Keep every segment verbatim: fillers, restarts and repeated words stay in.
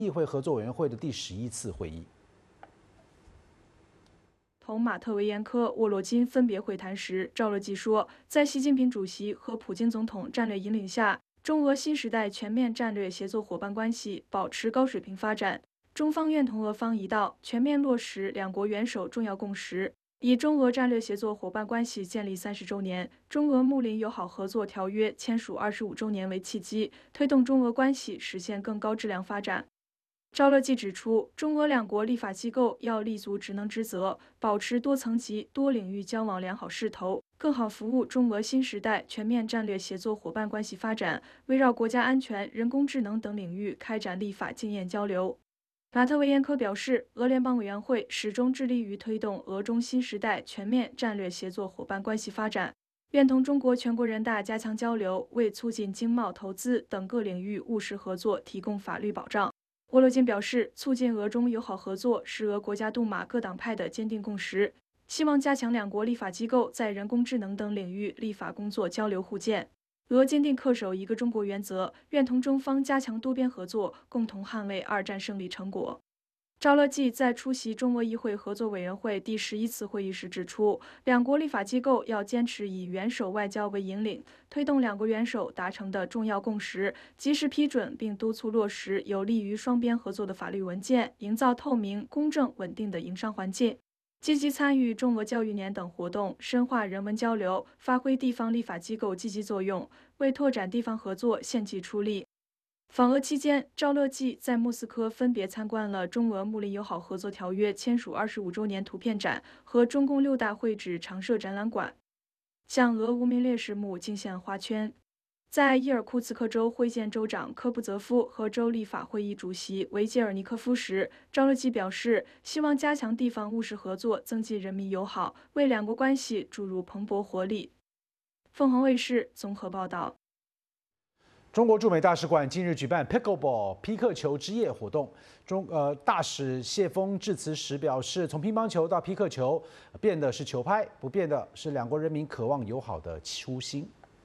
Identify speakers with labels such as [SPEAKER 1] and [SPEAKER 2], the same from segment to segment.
[SPEAKER 1] 议会合作委员会的第十一次会议。
[SPEAKER 2] 同马特维延科、沃罗金分别会谈时，赵乐际说，在习近平主席和普京总统战略引领下，中俄新时代全面战略协作伙伴关系保持高水平发展。中方愿同俄方一道，全面落实两国元首重要共识，以中俄战略协作伙伴关系建立三十周年、中俄睦邻友好合作条约签署二十五周年为契机，推动中俄关系实现更高质量发展。赵乐际指出，中俄两国立法机构要立足职能职责，保持多层级、多领域交往良好势头，更好服务中俄新时代全面战略协作伙伴关系发展，围绕国家安全、人工智能等领域开展立法经验交流。马特维延科表示，俄联邦委员会始终致力于推动俄中新时代全面战略协作伙伴关系发展，愿同中国全国人大加强交流，为促进经贸、投资等各领域务实合作提供法律保障。沃罗金表示，促进俄中友好合作是俄国家杜马各党派的坚定共识，希望加强两国立法机构在人工智能等领域立法工作交流互鉴。俄坚定恪守一个中国原则，愿同中方加强多边合作，共同捍卫二战胜利成果。赵乐际在出席中俄议会合作委员会第十一次会议时指出，两国立法机构要坚持以元首外交为引领，推动两国元首达成的重要共识，及时批准并督促落实有利于双边合作的法律文件，营造透明、公正、稳定的营商环境。积极参与中俄教育年等活动，深化人文交流，发挥地方立法机构积极作用，为拓展地方合作献计出力。访俄期间，赵乐际在莫斯科分别参观了中俄睦邻友好合作条约签署二十五周年图片展和中共六大会址常设展览馆，向俄无名烈士墓敬献花圈。在伊尔库茨克州会见州长科布泽夫和州立法会议主席维杰尔尼科夫时，赵乐际表示，希望加强地方务实合作，增进人民友好，为两国关系注入蓬勃活力。凤凰卫视综合报道。
[SPEAKER 1] 中国驻美大使馆近日举办 Pickleball 匹克球之夜活动，中呃大使谢锋致辞时表示，从乒乓球到匹克球，变的是球拍，不变的是两国人民渴望友好的初心。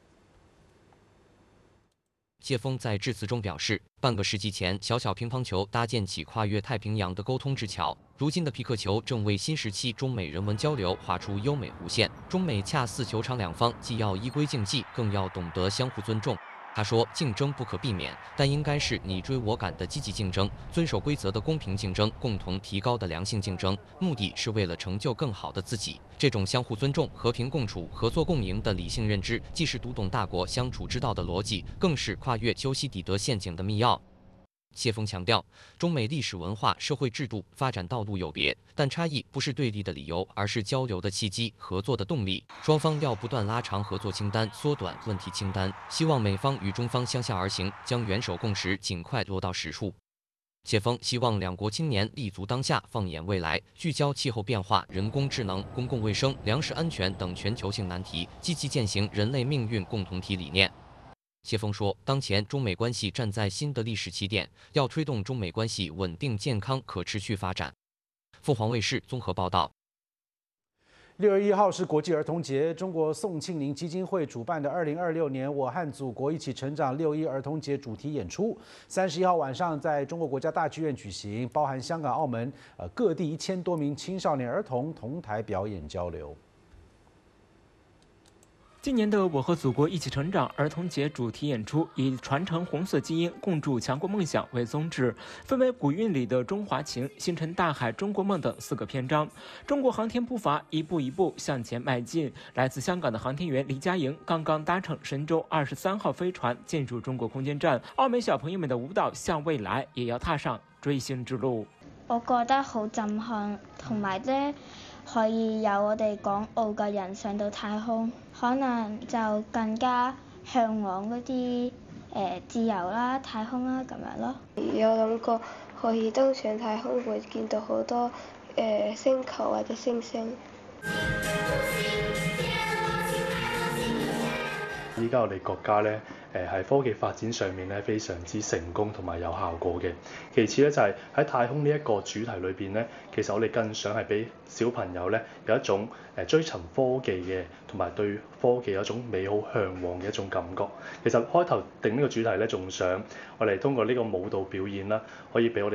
[SPEAKER 3] 谢锋在致辞中表示，半个世纪前，小小乒乓球搭建起跨越太平洋的沟通之桥，如今的匹克球正为新时期中美人文交流画出优美弧线。中美恰似球场两方，既要依规竞技，更要懂得相互尊重。他说，竞争不可避免，但应该是你追我赶的积极竞争，遵守规则的公平竞争，共同提高的良性竞争，目的是为了成就更好的自己。这种相互尊重、和平共处、合作共赢的理性认知，既是读懂大国相处之道的逻辑，更是跨越修昔底德陷阱的密钥。谢锋强调，中美历史文化、社会制度发展道路有别，但差异不是对立的理由，而是交流的契机、合作的动力。双方要不断拉长合作清单，缩短问题清单。希望美方与中方相向而行，将元首共识尽快落到实处。谢锋希望两国青年立足当下，放眼未来，聚焦气候变化、人工智能、公共卫生、粮食安全等全球性难题，积极践行人类命运共同体理念。谢锋说，当前中美关系站在新的历史起点，要推动中美关系稳定、健康、可持续发展。凤凰卫视综合报道。
[SPEAKER 1] 六月一号是国际儿童节，中国宋庆龄基金会主办的二零二六年“我和祖国一起成长”六一儿童节主题演出，三十一号晚上在中国国家大剧院举行，包含香港、澳门呃各地一千多名青少年儿童同台表演交流。
[SPEAKER 4] 今年的“我和祖国一起成长”儿童节主题演出以传承红色基因、共筑强国梦想为宗旨，分为古韵里的中华情、星辰大海中国梦等四个篇章。中国航天步伐一步一步向前迈进。来自香港的航天员李佳莹刚刚搭乘神舟二十三号飛船进入中国空間站，澳門小朋友們的舞蹈向未來也要踏上追星之路。
[SPEAKER 5] 我覺得好震撼，同埋咧可以有我哋港澳嘅人上到太空，可能就更加向往嗰啲誒自由啦、太空啦咁樣咯。
[SPEAKER 6] 有諗過可以登上太空，會見到好多誒、呃、星球或者星星。
[SPEAKER 7] 依家我哋國家咧誒喺科技發展上面咧非常之成功同埋有效果嘅。其次咧就係喺太空呢一個主題裏邊咧，其實我哋更想係俾小朋友咧有一種誒追尋科技嘅同埋對科技有一種美好向往嘅一種感覺。其實開頭定呢個主題咧，仲想我哋通過呢個舞蹈表演啦，可以俾我哋